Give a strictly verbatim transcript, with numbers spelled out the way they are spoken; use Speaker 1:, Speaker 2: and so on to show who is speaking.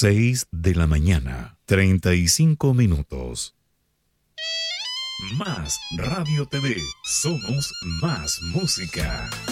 Speaker 1: seis de la mañana, treinta y cinco minutos. Más Radio T V, somos más música.